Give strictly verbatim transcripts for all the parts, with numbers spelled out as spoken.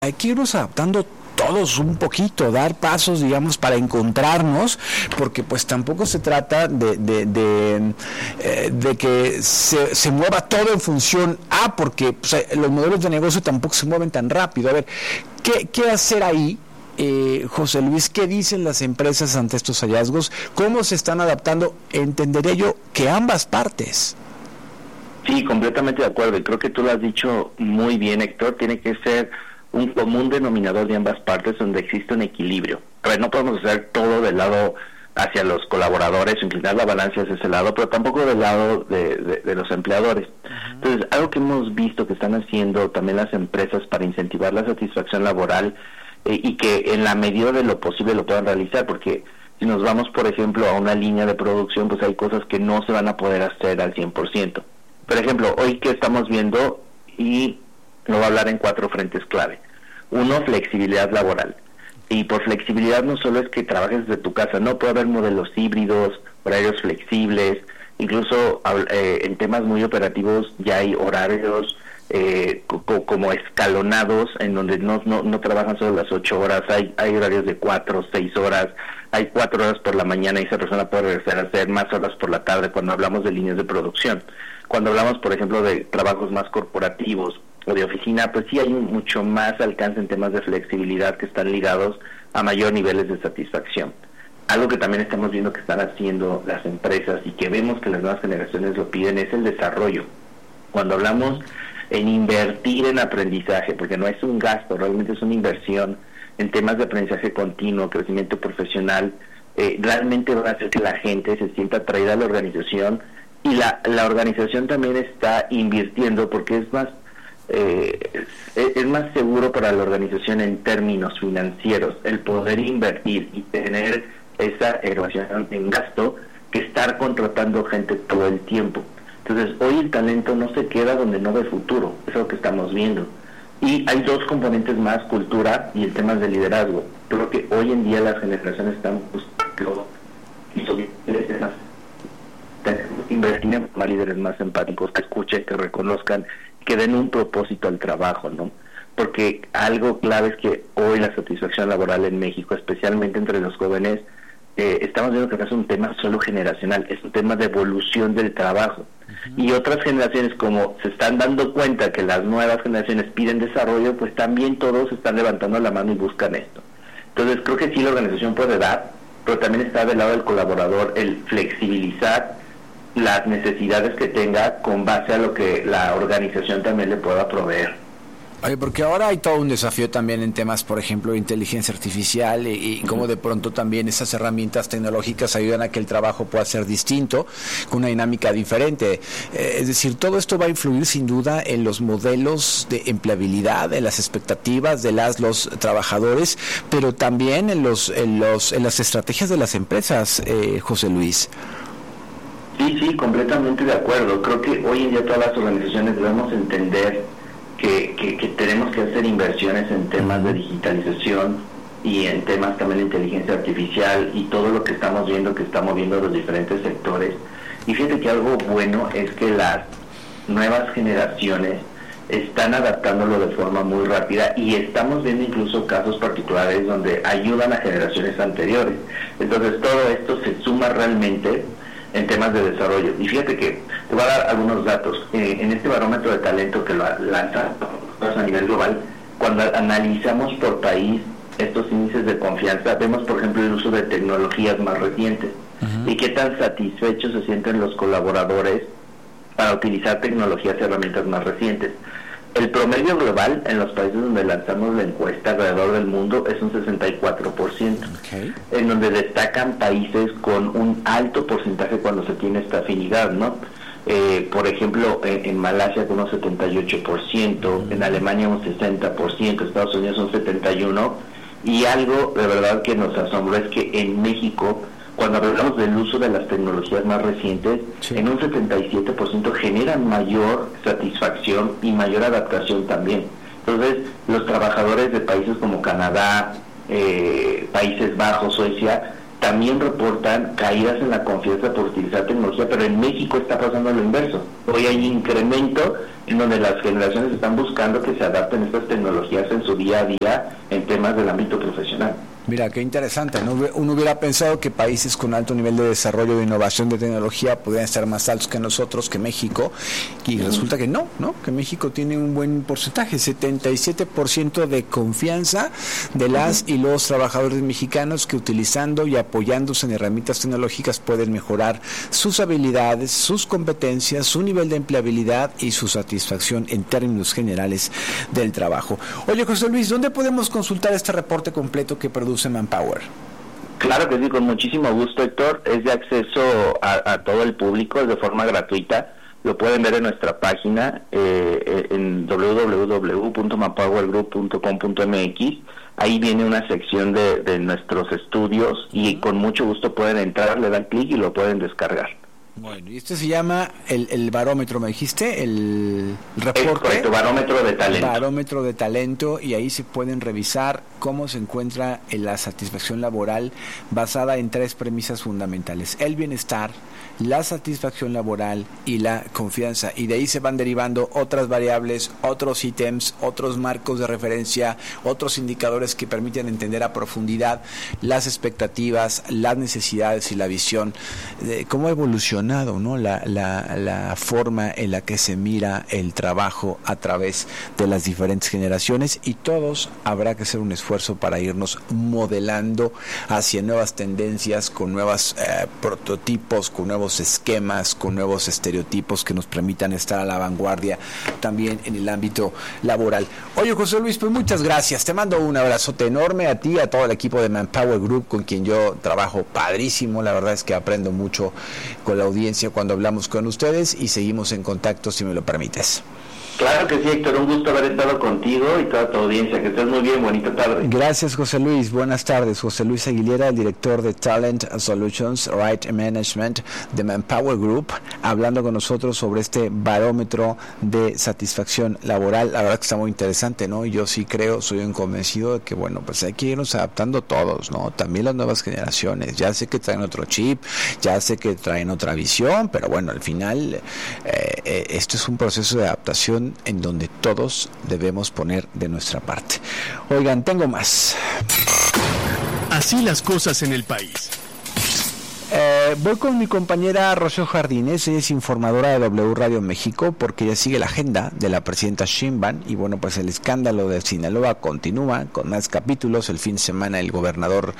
hay que irnos adaptando todos un poquito, dar pasos, digamos, para encontrarnos, porque pues tampoco se trata de de, de, eh, de que se, se mueva todo en función A, porque pues, los modelos de negocio tampoco se mueven tan rápido. A ver, ¿qué, qué hacer ahí? Eh, José Luis, ¿qué dicen las empresas ante estos hallazgos? ¿Cómo se están adaptando? Entenderé yo que ambas partes. Sí, completamente de acuerdo, y creo que tú lo has dicho muy bien, Héctor. Tiene que ser un común denominador de ambas partes donde existe un equilibrio. A ver, no podemos hacer todo del lado hacia los colaboradores, inclinar la balanza hacia ese lado, pero tampoco del lado de, de, de los empleadores. Uh-huh. Entonces, algo que hemos visto que están haciendo también las empresas para incentivar la satisfacción laboral eh, y que en la medida de lo posible lo puedan realizar, porque si nos vamos, por ejemplo, a una línea de producción, pues hay cosas que no se van a poder hacer al cien por ciento. Por ejemplo, hoy que estamos viendo, y lo voy a hablar en cuatro frentes clave. Uno, flexibilidad laboral. Y por flexibilidad no solo es que trabajes desde tu casa, no, puede haber modelos híbridos, horarios flexibles, incluso eh, en temas muy operativos ya hay horarios eh, co- como escalonados, en donde no, no, no trabajan solo las ocho horas, hay, hay horarios de cuatro, seis horas, hay cuatro horas por la mañana y esa persona puede regresar a hacer más horas por la tarde cuando hablamos de líneas de producción. Cuando hablamos, por ejemplo, de trabajos más corporativos o de oficina, pues sí hay un mucho más alcance en temas de flexibilidad que están ligados a mayor niveles de satisfacción. Algo que también estamos viendo que están haciendo las empresas y que vemos que las nuevas generaciones lo piden es el desarrollo. Cuando hablamos en invertir en aprendizaje, porque no es un gasto, realmente es una inversión en temas de aprendizaje continuo, crecimiento profesional, eh, realmente va a hacer que la gente se sienta atraída a la organización, y la, la organización también está invirtiendo porque es más eh, es, es más seguro para la organización en términos financieros el poder invertir y tener esa erogación en gasto que estar contratando gente todo el tiempo. Entonces hoy el talento no se queda donde no ve futuro, es lo que estamos viendo. Y hay dos componentes más, cultura y el tema de liderazgo. Creo que hoy en día las generaciones están buscando y sobre más invertir en más líderes más empáticos, que escuchen, que reconozcan, que den un propósito al trabajo, ¿no? Porque algo clave es que hoy la satisfacción laboral en México, especialmente entre los jóvenes, eh, estamos viendo que no es un tema solo generacional, es un tema de evolución del trabajo. Uh-huh. Y otras generaciones, como se están dando cuenta que las nuevas generaciones piden desarrollo, pues también todos están levantando la mano y buscan esto. Entonces creo que sí la organización puede dar, pero también está del lado del colaborador el flexibilizar las necesidades que tenga con base a lo que la organización también le pueda proveer. Oye, porque ahora hay todo un desafío también en temas, por ejemplo, de inteligencia artificial y, y cómo de pronto también esas herramientas tecnológicas ayudan a que el trabajo pueda ser distinto, con una dinámica diferente. Eh, es decir, todo esto va a influir sin duda en los modelos de empleabilidad, en las expectativas de las los trabajadores, pero también en los en los en las estrategias de las empresas, eh, José Luis. Sí, sí, completamente de acuerdo. Creo que hoy en día todas las organizaciones debemos entender que, que, que tenemos que hacer inversiones en temas de digitalización y en temas también de inteligencia artificial y todo lo que estamos viendo que está moviendo los diferentes sectores. Y fíjate que algo bueno es que las nuevas generaciones están adaptándolo de forma muy rápida y estamos viendo incluso casos particulares donde ayudan a generaciones anteriores. Entonces todo esto se suma realmente en temas de desarrollo. Y fíjate que te voy a dar algunos datos. Eh, en este barómetro de talento que lo lanza a nivel global, cuando analizamos por país estos índices de confianza, vemos por ejemplo el uso de tecnologías más recientes. Uh-huh. Y qué tan satisfechos se sienten los colaboradores para utilizar tecnologías y herramientas más recientes. El promedio global en los países donde lanzamos la encuesta alrededor del mundo es un sesenta y cuatro por ciento, okay, en donde destacan países con un alto porcentaje cuando se tiene esta afinidad, ¿no? Eh, por ejemplo, en, en Malasia con un setenta y ocho por ciento, mm. en Alemania un sesenta por ciento, Estados Unidos un setenta y uno por ciento, y algo de verdad que nos asombró es que en México, cuando hablamos del uso de las tecnologías más recientes, sí, en un setenta y siete por ciento generan mayor satisfacción y mayor adaptación también. Entonces, los trabajadores de países como Canadá, eh, Países Bajos, Suecia, también reportan caídas en la confianza por utilizar tecnología, pero en México está pasando lo inverso. Hoy hay incremento en donde las generaciones están buscando que se adapten estas tecnologías en su día a día en temas del ámbito profesional. Mira, qué interesante, ¿no? Uno hubiera pensado que países con alto nivel de desarrollo de innovación de tecnología podrían estar más altos que nosotros, que México, y uh-huh. resulta que no, ¿no? Que México tiene un buen porcentaje, setenta y siete por ciento de confianza de las uh-huh. y los trabajadores mexicanos que utilizando y apoyándose en herramientas tecnológicas pueden mejorar sus habilidades, sus competencias, su nivel de empleabilidad y su satisfacción en términos generales del trabajo. Oye, José Luis, ¿dónde podemos consultar este reporte completo que produce Manpower? Claro que sí, con muchísimo gusto, Héctor. Es de acceso a, a todo el público, es de forma gratuita. Lo pueden ver en nuestra página eh, en doble u doble u doble u punto manpower group punto com punto m x. Ahí viene una sección de, de nuestros estudios y con mucho gusto pueden entrar, le dan clic y lo pueden descargar. Bueno, y este se llama el, el barómetro, me dijiste, el reporte. Es correcto, barómetro de talento. Barómetro de talento, y ahí se pueden revisar cómo se encuentra en la satisfacción laboral basada en tres premisas fundamentales: el bienestar, la satisfacción laboral y la confianza. Y de ahí se van derivando otras variables, otros ítems, otros marcos de referencia, otros indicadores que permiten entender a profundidad las expectativas, las necesidades y la visión de cómo ha evolucionado, ¿no? La, la, la forma en la que se mira el trabajo a través de las diferentes generaciones, y todos habrá que hacer un esfuerzo para irnos modelando hacia nuevas tendencias, con nuevos eh, prototipos, con nuevos esquemas, con nuevos estereotipos que nos permitan estar a la vanguardia también en el ámbito laboral. Oye, José Luis, pues muchas gracias, te mando un abrazote enorme a ti, a todo el equipo de Manpower Group, con quien yo trabajo padrísimo. La verdad es que aprendo mucho con la audiencia cuando hablamos con ustedes, y seguimos en contacto, si me lo permites. Claro que sí, Héctor, un gusto haber estado contigo y toda tu audiencia. Que estés muy bien, bonita tarde. Gracias, José Luis, buenas tardes. José Luis Aguilera, el director de Talent Solutions, Right Management de Manpower Group, hablando con nosotros sobre este barómetro de satisfacción laboral. La verdad que está muy interesante, ¿no? Yo sí creo, soy un convencido de que, bueno, pues hay que irnos adaptando todos, ¿no? También las nuevas generaciones. Ya sé que traen otro chip, ya sé que traen otra visión, pero bueno, al final eh, eh, esto es un proceso de adaptación en donde todos debemos poner de nuestra parte. Oigan, tengo más. Así las cosas en el país. Eh, voy con mi compañera Rocío Jardines, ella es informadora de W Radio México, porque ella sigue la agenda de la presidenta Sheinbaum, y bueno, pues el escándalo de Sinaloa continúa con más capítulos. El fin de semana el gobernador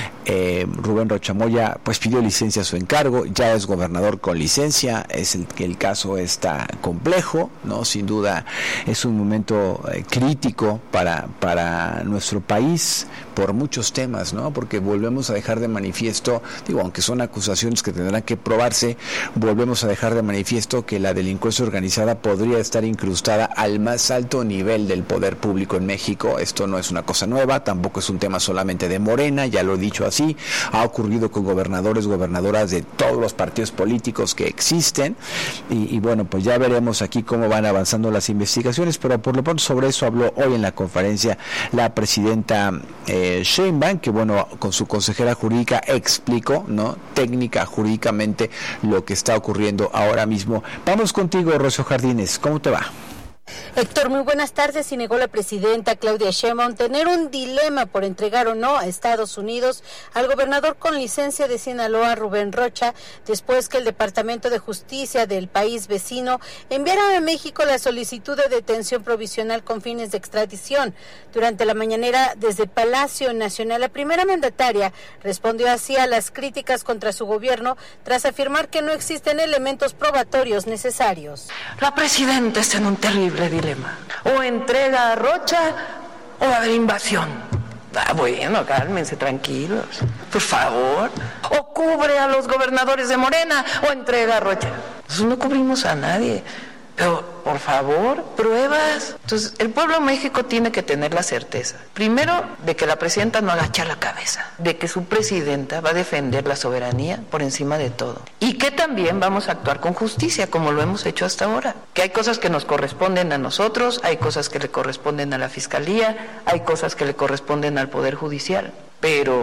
eh, Rubén Rocha Moya pues pidió licencia a su encargo, ya es gobernador con licencia. Es el que el caso está complejo, ¿no? Sin duda es un momento eh, crítico para, para nuestro país por muchos temas, ¿no? Porque volvemos a dejar de manifiesto, digo, aunque son acusaciones que tendrán que probarse, volvemos a dejar de manifiesto que la delincuencia organizada podría estar incrustada al más alto nivel del poder público en México. Esto no es una cosa nueva, tampoco es un tema solamente de Morena, ya lo he dicho así, ha ocurrido con gobernadores, gobernadoras de todos los partidos políticos que existen, y, y bueno, pues ya veremos aquí cómo van avanzando las investigaciones, pero por lo pronto sobre eso habló hoy en la conferencia la presidenta eh, Sheinbaum, que bueno, con su consejera jurídica explicó, ¿no?, técnica, jurídicamente, lo que está ocurriendo ahora mismo. Vamos contigo, Rocío Jardines, ¿cómo te va? Héctor, muy buenas tardes. Y negó la presidenta Claudia Sheinbaum tener un dilema por entregar o no a Estados Unidos al gobernador con licencia de Sinaloa, Rubén Rocha, después que el Departamento de Justicia del país vecino enviara a México la solicitud de detención provisional con fines de extradición. Durante la mañanera desde Palacio Nacional, la primera mandataria respondió así a las críticas contra su gobierno tras afirmar que no existen elementos probatorios necesarios. La presidenta está en un terrible dilema. O entrega a Rocha o va a haber invasión. Ah, bueno, cálmense, tranquilos, por favor. O cubre a los gobernadores de Morena o entrega a Rocha. Nosotros no cubrimos a nadie. Pero, por favor, pruebas. Entonces, el pueblo de México tiene que tener la certeza, primero, de que la presidenta no agacha la cabeza, de que su presidenta va a defender la soberanía por encima de todo, y que también vamos a actuar con justicia, como lo hemos hecho hasta ahora. Que hay cosas que nos corresponden a nosotros, hay cosas que le corresponden a la Fiscalía, hay cosas que le corresponden al Poder Judicial, pero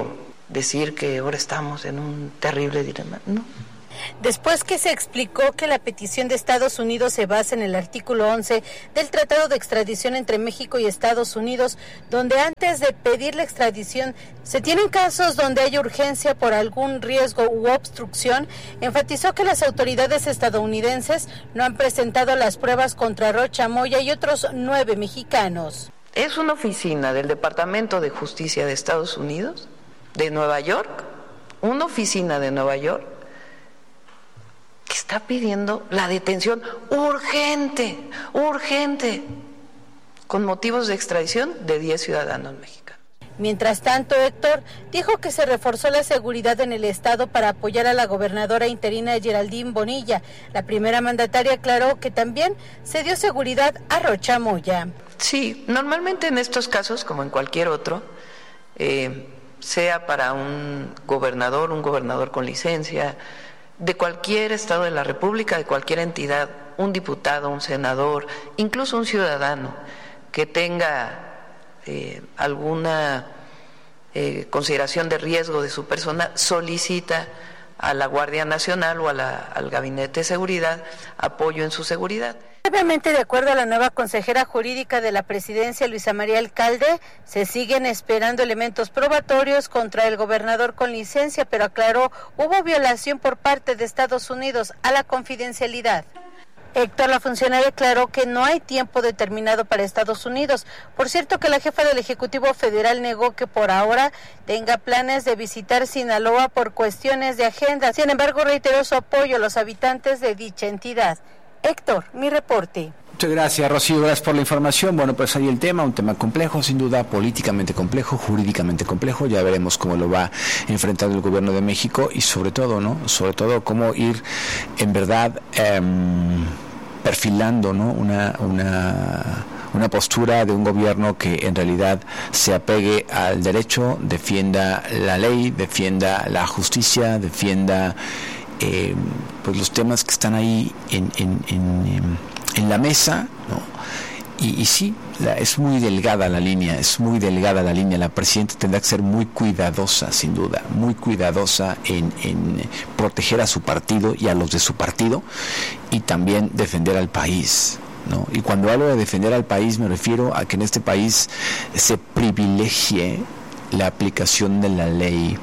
decir que ahora estamos en un terrible dilema, no. Después que se explicó que la petición de Estados Unidos se basa en el artículo once del Tratado de Extradición entre México y Estados Unidos, donde antes de pedir la extradición se tienen casos donde hay urgencia por algún riesgo u obstrucción, enfatizó que las autoridades estadounidenses no han presentado las pruebas contra Rocha Moya y otros nueve mexicanos. Es una oficina del Departamento de Justicia de Estados Unidos, de Nueva York, una oficina de Nueva York, que está pidiendo la detención urgente, urgente, con motivos de extradición de diez ciudadanos mexicanos. Mientras tanto, Héctor dijo que se reforzó la seguridad en el estado para apoyar a la gobernadora interina Geraldine Bonilla. La primera mandataria aclaró que también se dio seguridad a Rocha Moya. Sí, normalmente en estos casos, como en cualquier otro, eh, sea para un gobernador, un gobernador con licencia, de cualquier estado de la República, de cualquier entidad, un diputado, un senador, incluso un ciudadano que tenga eh, alguna eh, consideración de riesgo de su persona, solicita a la Guardia Nacional o a la, al Gabinete de Seguridad apoyo en su seguridad. Obviamente, de acuerdo a la nueva consejera jurídica de la presidencia, Luisa María Alcalde, se siguen esperando elementos probatorios contra el gobernador con licencia, pero aclaró, hubo violación por parte de Estados Unidos a la confidencialidad. Héctor, la funcionaria aclaró que no hay tiempo determinado para Estados Unidos. Por cierto, que la jefa del Ejecutivo Federal negó que por ahora tenga planes de visitar Sinaloa por cuestiones de agenda. Sin embargo, reiteró su apoyo a los habitantes de dicha entidad. Héctor, mi reporte. Muchas gracias, Rocío, gracias por la información. Bueno, pues ahí el tema, un tema complejo, sin duda, políticamente complejo, jurídicamente complejo. Ya veremos cómo lo va enfrentando el gobierno de México y sobre todo, ¿no? Sobre todo cómo ir, en verdad, eh, perfilando, ¿no? Una, una, una postura de un gobierno que en realidad se apegue al derecho, defienda la ley, defienda la justicia, defienda Eh, pues los temas que están ahí en, en, en, en la mesa, ¿no? Y, y sí, la, es muy delgada la línea, es muy delgada la línea. La presidenta tendrá que ser muy cuidadosa, sin duda, muy cuidadosa en, en proteger a su partido y a los de su partido y también defender al país, ¿no? Y cuando hablo de defender al país me refiero a que en este país se privilegie la aplicación de la ley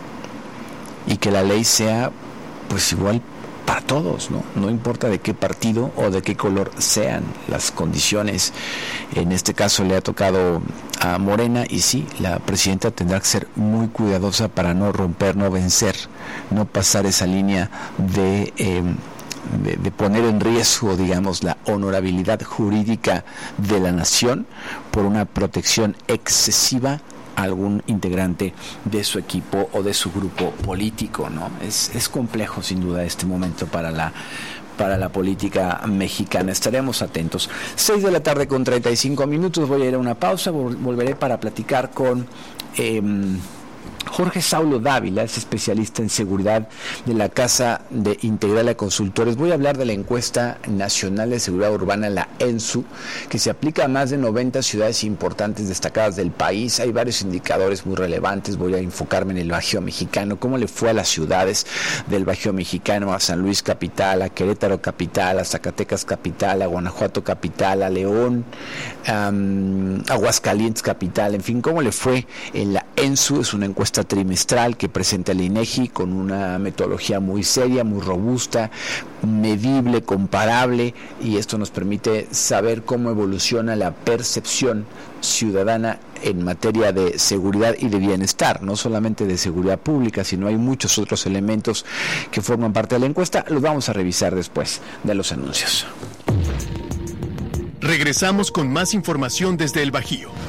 y que la ley sea pues igual para todos, ¿no? No importa de qué partido o de qué color sean las condiciones. En este caso le ha tocado a Morena y sí, la presidenta tendrá que ser muy cuidadosa para no romper, no vencer, no pasar esa línea de, eh, de, de poner en riesgo, digamos, la honorabilidad jurídica de la nación por una protección excesiva a algún integrante de su equipo o de su grupo político, ¿no? Es, es complejo sin duda este momento para la para la política mexicana. Estaremos atentos. Seis de la tarde con treinta y cinco minutos, voy a ir a una pausa, vol- volveré para platicar con eh, Jorge Saulo Dávila, es especialista en seguridad de la Casa de Integral a Consultores. Voy a hablar de la encuesta nacional de seguridad urbana, la ENSU, que se aplica a más de noventa ciudades importantes destacadas del país. Hay varios indicadores muy relevantes. Voy a enfocarme en el Bajío Mexicano, cómo le fue a las ciudades del Bajío Mexicano, a San Luis capital, a Querétaro capital, a Zacatecas capital, a Guanajuato capital, a León, um, Aguascalientes capital, en fin, cómo le fue en la ENSU. Es una encuesta trimestral que presenta el INEGI con una metodología muy seria, muy robusta, medible, comparable, y esto nos permite saber cómo evoluciona la percepción ciudadana en materia de seguridad y de bienestar, no solamente de seguridad pública, sino hay muchos otros elementos que forman parte de la encuesta. Los vamos a revisar después de los anuncios. Regresamos con más información desde el Bajío.